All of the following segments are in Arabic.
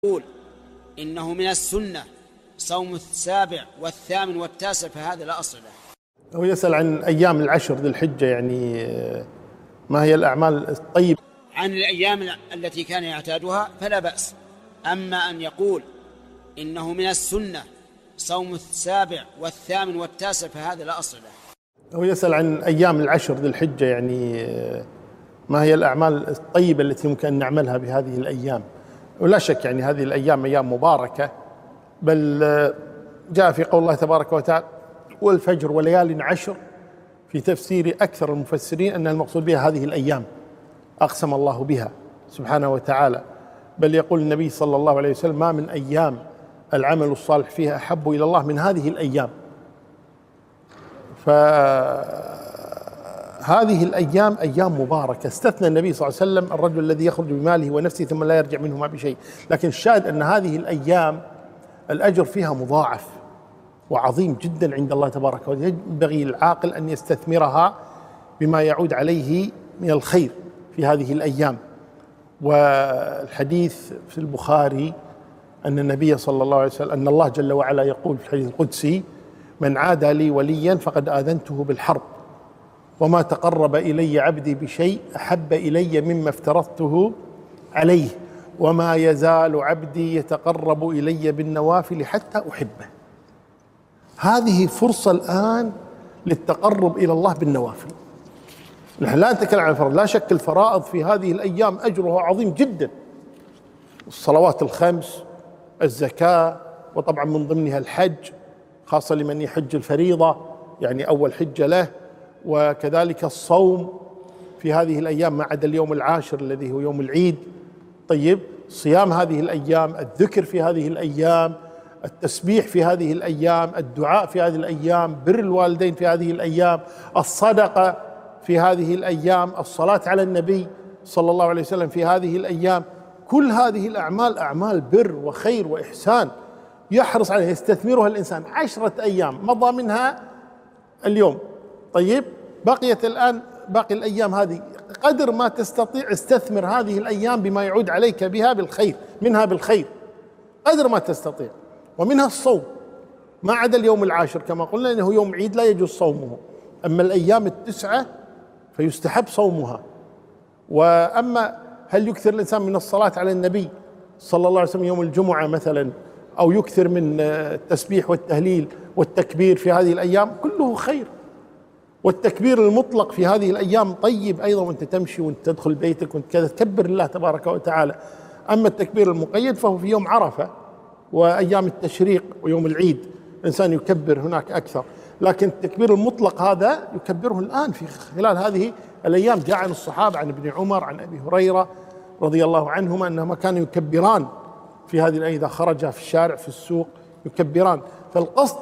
يقول إنه من السنة صوم السابع والثامن والتاسع فهذا لا أصل له. هو يسأل عن أيام العشر ذي الحجة، يعني ما هي الأعمال الطيبة؟ عن الأيام التي كان يعتادها فلا بأس، أما أن يقول إنه من السنة صوم السابع والثامن والتاسع فهذا لا أصل له. هو يسأل عن أيام العشر ذي الحجة، يعني ما هي الأعمال الطيبة التي يمكن أن نعملها بهذه الأيام؟ ولا شك يعني هذه الأيام أيام مباركة، بل جاء في قول الله تبارك وتعالى والفجر وليال عشر، في تفسير أكثر المفسرين أن المقصود بها هذه الأيام أقسم الله بها سبحانه وتعالى، بل يقول النبي صلى الله عليه وسلم ما من أيام العمل الصالح فيها أحب إلى الله من هذه الأيام. فهذه الأيام أيام مباركة، استثنى النبي صلى الله عليه وسلم الرجل الذي يخرج بماله ونفسه ثم لا يرجع منهما بشيء، لكن الشاهد أن هذه الأيام الأجر فيها مضاعف وعظيم جدا عند الله تبارك وتعالى، ينبغي العاقل أن يستثمرها بما يعود عليه من الخير في هذه الأيام. والحديث في البخاري أن النبي صلى الله عليه وسلم أن الله جل وعلا يقول في الحديث القدسي من عادى لي وليا فقد آذنته بالحرب، وما تقرب إلي عبدي بشيء أحب إلي مما افترضته عليه، وما يزال عبدي يتقرب إلي بالنوافل حتى أحبه. هذه فرصة الآن للتقرب إلى الله بالنوافل. نحن لا نتكلم عن الفرائض، لا شك الفرائض في هذه الأيام أجرها عظيم جدا، الصلوات الخمس، الزكاة، وطبعا من ضمنها الحج خاصة لمن يحج الفريضة يعني أول حجة له، وكذلك الصوم في هذه الأيام ما عدا اليوم العاشر الذي هو يوم العيد. طيب، صيام هذه الأيام، الذكر في هذه الأيام، التسبيح في هذه الأيام، الدعاء في هذه الأيام، بر الوالدين في هذه الأيام، الصدقة في هذه الأيام، الصلاة على النبي صلى الله عليه وسلم في هذه الأيام، كل هذه الأعمال أعمال بر وخير وإحسان يحرص عليه يستثمرها الإنسان. 10 أيام مضى منها اليوم، طيب بقيت الآن باقي الأيام هذه، قدر ما تستطيع استثمر هذه الأيام بما يعود عليك بها بالخير، منها بالخير قدر ما تستطيع، ومنها الصوم ما عدا اليوم العاشر كما قلنا إنه يوم عيد لا يجوز صومه، أما الأيام التسعة فيستحب صومها. وأما هل يكثر الإنسان من الصلاة على النبي صلى الله عليه وسلم يوم الجمعة مثلا، أو يكثر من التسبيح والتهليل والتكبير في هذه الأيام، كله خير. والتكبير المطلق في هذه الأيام طيب أيضا، وأنت تمشي وأنت تدخل بيتك وأنت كذا تكبر الله تبارك وتعالى. أما التكبير المقيد فهو في يوم عرفة وأيام التشريق ويوم العيد الإنسان يكبر هناك أكثر، لكن التكبير المطلق هذا يكبره الآن في خلال هذه الأيام. جاء عن الصحابة عن ابن عمر عن أبي هريرة رضي الله عنهما أنهما كانوا يكبران في هذه الأيام إذا خرجا في الشارع في السوق يكبران. فالقصد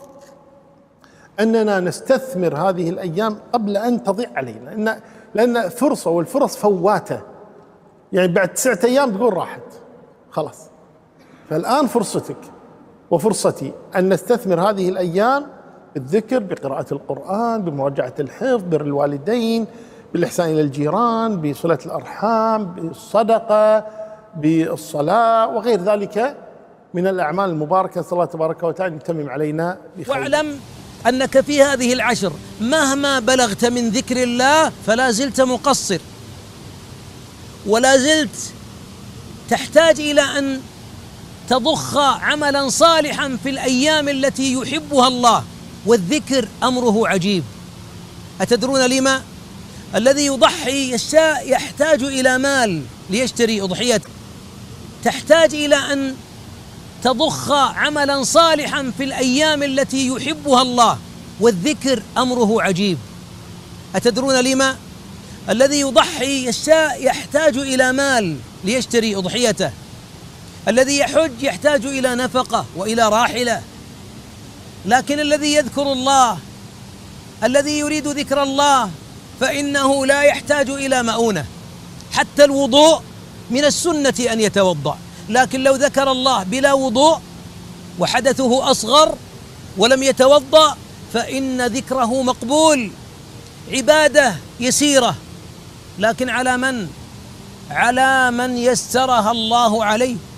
أننا نستثمر هذه الأيام قبل أن تضيع علينا، لأن فرصة، والفرص فواتة، يعني بعد 9 أيام تقول راحت خلاص. فالآن فرصتك وفرصتي أن نستثمر هذه الأيام بالذكر، بقراءة القرآن، بمراجعة الحفظ، بر الوالدين، بالإحسان إلى الجيران، بصلة الأرحام، بالصدقة، بالصلاة وغير ذلك من الأعمال المباركة. صلى الله تبارك وتعالى يتمم علينا بخير. واعلم أنك في هذه العشر مهما بلغت من ذكر الله فلا زلت مقصر، ولا زلت تحتاج إلى أن تضخ عملا صالحا في الأيام التي يحبها الله. والذكر أمره عجيب. أتدرون لما؟ الذي يضحي الشاء يحتاج إلى مال ليشتري أضحيته، تحتاج إلى أن تضخ عملا صالحا في الأيام التي يحبها الله. والذكر أمره عجيب. أتدرون لما؟ الذي يضحي الشاء يحتاج إلى مال ليشتري أضحيته، الذي يحج يحتاج إلى نفقة وإلى راحلة، لكن الذي يذكر الله، الذي يريد ذكر الله، فإنه لا يحتاج إلى مؤونة. حتى الوضوء من السنة أن يتوضأ، لكن لو ذكر الله بلا وضوء وحدثه أصغر ولم يتوضأ فإن ذكره مقبول. عبادة يسيرة، لكن على من يسرها الله عليه.